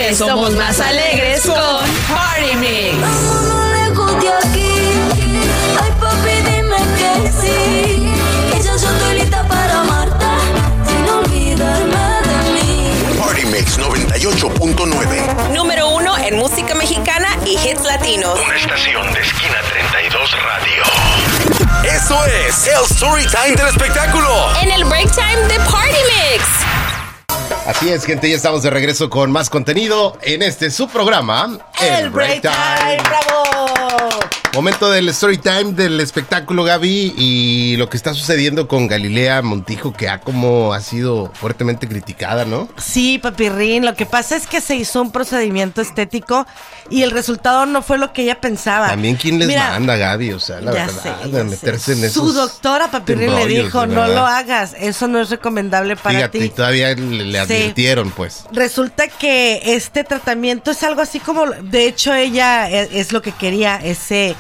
vez somos más alegres con Party Mix. Lejos de aquí, ay papi dime que sí, que ya yo estoy lista para amarte, sin olvidarme de mí. Party Mix 98.9. Número 1 en música mexicana y hits latinos. Una estación de Esquina 32 Radio. Eso es el Story Time del espectáculo. En el Break Time de Party Mix. Así es, gente, ya estamos de regreso con más contenido en su programa, El Break Time. ¡Bravo! Momento del story time del espectáculo, Gaby, y lo que está sucediendo con Galilea Montijo, que ha sido fuertemente criticada, ¿no? Sí, papirrín, lo que pasa es que se hizo un procedimiento estético y el resultado no fue lo que ella pensaba. También, ¿quién les manda, Gaby? O sea, la verdad, de meterse en esos Su doctora, papirrín, le dijo, no lo hagas, eso no es recomendable para ti. Fíjate, todavía le advirtieron, pues. Resulta que este tratamiento es algo así como, de hecho, ella es lo que quería, ese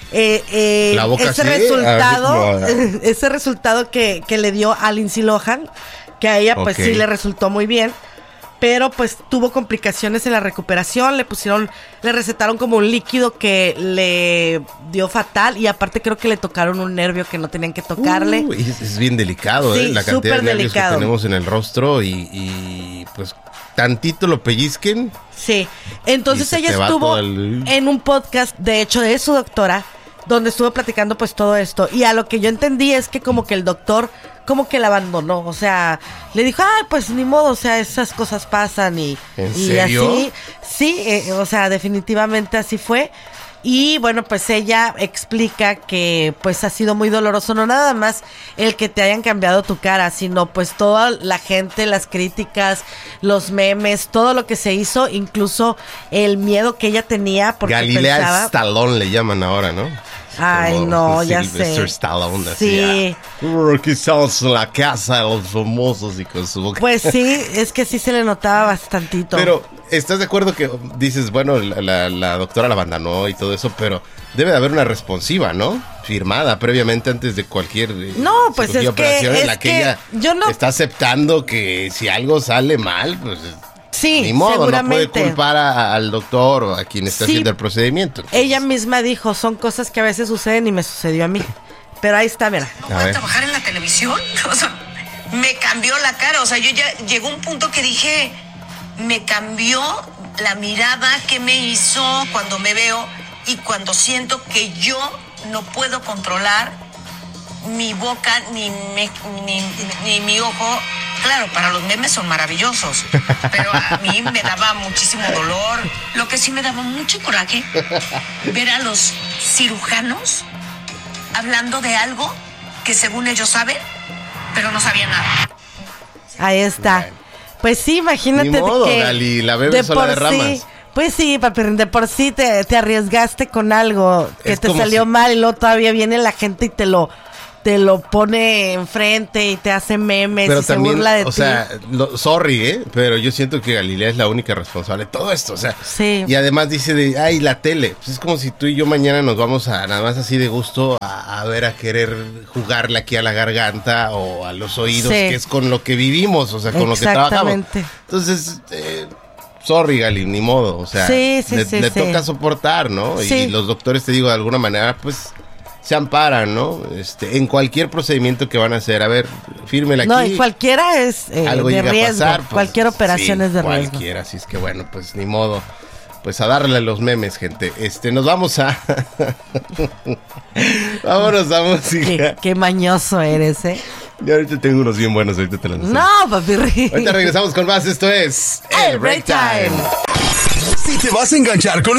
resultado que le dio a Lindsay Lohan, que a ella pues sí le resultó muy bien, pero pues tuvo complicaciones en la recuperación, le recetaron como un líquido que le dio fatal y aparte creo que le tocaron un nervio que no tenían que tocarle. Es bien delicado, sí, la cantidad de nervios delicado que tenemos en el rostro y pues tantito lo pellizquen. Sí, entonces ella estuvo en un podcast, de hecho, de su doctora, donde estuvo platicando pues todo esto, y a lo que yo entendí es que como que el doctor como que la abandonó, o sea, le dijo, ay, pues ni modo, o sea, esas cosas pasan y así, sí, o sea, definitivamente así fue. Y bueno, pues ella explica que pues ha sido muy doloroso, no nada más el que te hayan cambiado tu cara, sino pues toda la gente, las críticas, los memes, todo lo que se hizo, incluso el miedo que ella tenía porque Galilea pensaba... Stallone le llaman ahora, ¿no? Ay, como no, ya sé. Sylvester Stallone, sí. Aquí estamos en la casa de los famosos y con su boca. Pues sí, es que sí se le notaba bastantito. Pero, ¿estás de acuerdo que dices, bueno, la doctora la abandonó y todo eso, pero debe de haber una responsiva, ¿no? Firmada previamente antes de cualquier pues es operación que, en la que ella está aceptando que si algo sale mal, pues... Sí, ni modo, seguramente. no puede culpar al doctor o a quien está haciendo el procedimiento. Entonces, ella misma dijo, son cosas que a veces suceden y me sucedió a mí. Pero ahí está, mira. ¿No puedo trabajar en la televisión? O sea, me cambió la cara. O sea, yo ya llegó un punto que dije, me cambió la mirada que me hizo cuando me veo y cuando siento que yo no puedo controlar mi boca ni mi ojo. Claro, para los memes son maravillosos, pero a mí me daba muchísimo dolor. Lo que sí me daba mucho coraje, ver a los cirujanos hablando de algo que según ellos saben, pero no sabían nada. Ahí está. Pues sí, imagínate ni modo, que Gali, la bebes sola de ramas. Sí, pues sí, papi, de por sí te arriesgaste con algo que te salió mal y luego todavía viene la gente y te lo pone enfrente y te hace memes pero y también, se burla de ti. O sea, sorry, pero yo siento que Galilea es la única responsable de todo esto, o sea. Sí. Y además dice la tele. Pues es como si tú y yo mañana nos vamos a nada más así de gusto a ver, a querer jugarle aquí a la garganta o a los oídos, que es con lo que vivimos, o sea, con lo que trabajamos. Entonces, sorry, Gali, ni modo, o sea, le toca soportar, ¿no? Sí. Y los doctores, te digo, de alguna manera, pues... se amparan, ¿no? En cualquier procedimiento que van a hacer. A ver, fírmela aquí. No, y cualquiera es algo de llega riesgo. A pasar, pues, cualquier operación es de riesgo. Cualquiera, así es que bueno, pues ni modo. Pues a darle a los memes, gente. Nos vamos a... Vámonos a música. Qué mañoso eres, ¿eh? Yo ahorita tengo unos bien buenos, ahorita te los No, papi. Ahorita regresamos con más, esto es... El Break Time. Si te vas a enganchar con